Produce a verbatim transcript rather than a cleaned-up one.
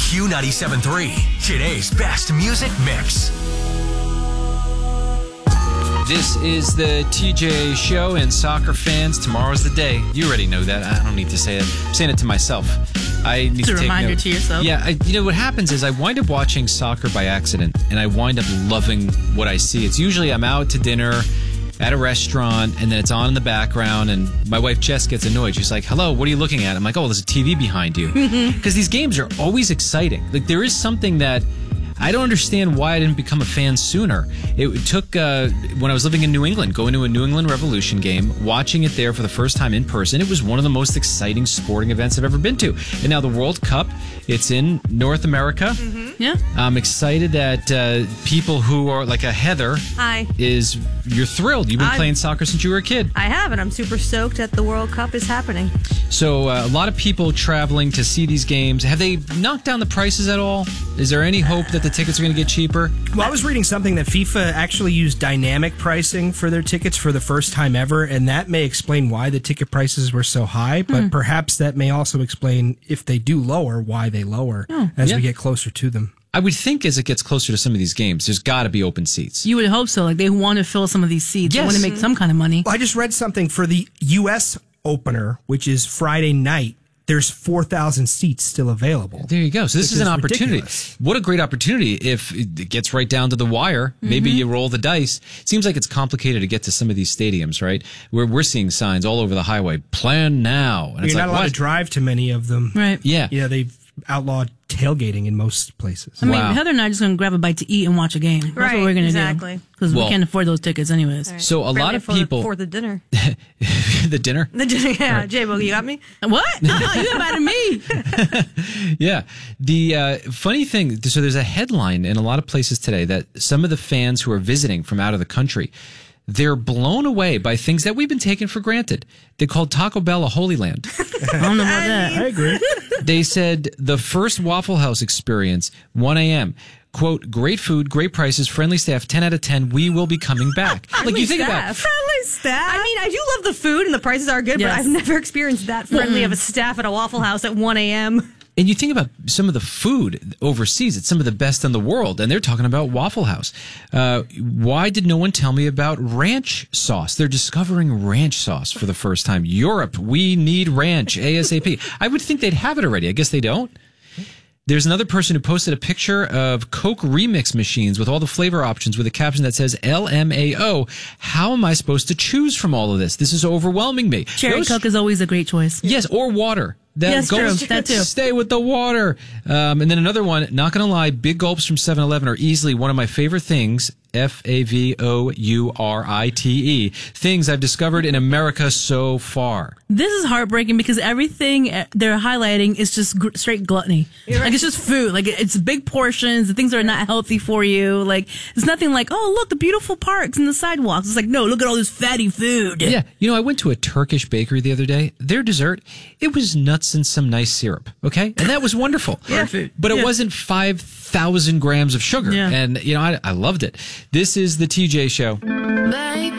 Q ninety-seven point three, today's best music mix. This is the T J Show, and soccer fans, tomorrow's the day. You already know that. I don't need to say it. I'm saying it to myself. I need It's to a take reminder note. to yourself. Yeah, I, you know what happens is I wind up watching soccer by accident, and I wind up loving what I see. It's usually I'm out to dinner at a restaurant, and then it's on in the background, and my wife Jess gets annoyed. She's like, hello, what are you looking at? I'm like, oh, there's a T V behind you. Because these games are always exciting. Like, there is something that I don't understand why I didn't become a fan sooner. It took, uh, when I was living in New England, going to a New England Revolution game, watching it there for the first time in person. It was one of the most exciting sporting events I've ever been to. And now the World Cup, it's in North America. Mm-hmm. Yeah. I'm excited that uh, people who are like a Heather Hi. is, you're thrilled. You've been I'm- playing soccer since you were a kid. I have, and I'm super stoked that the World Cup is happening. So uh, a lot of people traveling to see these games. Have they knocked down the prices at all? Is there any hope that the tickets are going to get cheaper? Well, I was reading something that FIFA actually used dynamic pricing for their tickets for the first time ever, and that may explain why the ticket prices were so high, but Hmm. perhaps that may also explain, if they do lower, why they lower Oh. as Yeah. we get closer to them. I would think as it gets closer to some of these games, there's got to be open seats. You would hope so. Like, they want to fill some of these seats. They Yes. want to make some kind of money. Well, I just read something for the U S opener, which is Friday night. There's four thousand seats still available. There you go. So this Which is an is opportunity. ridiculous. What a great opportunity if it gets right down to the wire. Maybe Mm-hmm. you roll the dice. It seems like it's complicated to get to some of these stadiums, right? Where we're seeing signs all over the highway. Plan now. And You're it's not like, allowed what? to drive to many of them. Right. Yeah. You know, they've outlawed tailgating in most places. I mean, Wow. Heather and I are just going to grab a bite to eat and watch a game. That's Right, what we're going to exactly. do. Because Well- we can't afford those tickets anyways. So a lot Barely of for the- people. for the dinner. the dinner? The dinner, yeah. J-Bo, you got me? What? Uh-uh, you invited me. Yeah. The uh, funny thing, so there's a headline in a lot of places today that some of the fans who are visiting from out of the country, they're blown away by things that we've been taking for granted. They called Taco Bell a holy land. I don't know about that. I agree. They said the first Waffle House experience, one a.m., quote, great food, great prices, friendly staff, ten out of ten, we will be coming back. Like, you think about Friendly staff. I mean, I do love the food and the prices are good, Yes. but I've never experienced that friendly of a staff at a Waffle House at one a.m. And you think about some of the food overseas, it's some of the best in the world, and they're talking about Waffle House. Uh, why did no one tell me about ranch sauce? They're discovering ranch sauce for the first time. Europe, we need ranch, ASAP. I would think they'd have it already. I guess they don't. There's another person who posted a picture of Coke remix machines with all the flavor options with a caption that says L M A O. How am I supposed to choose from all of this? This is overwhelming me. Cherry Those- Coke is always a great choice. Yes, or water. That Yes, true. gulps- That too. Stay with the water. Um, and then another one, not going to lie, big gulps from seven eleven are easily one of my favorite things, F A V O U R I T E, things I've discovered in America so far. This is heartbreaking because everything uh, they're highlighting is just gr- straight gluttony. Like, it's just food. Like, it's big portions, the things that are not healthy for you. Like, it's nothing like, oh, look, the beautiful parks and the sidewalks. It's like, no, look at all this fatty food. Yeah, you know, I went to a Turkish bakery the other day. Their dessert, it was nuts and some nice syrup, okay? And that was wonderful. Yeah. But it Yeah. wasn't five thousand grams of sugar. Yeah. And, you know, I, I loved it. This is the T J Show.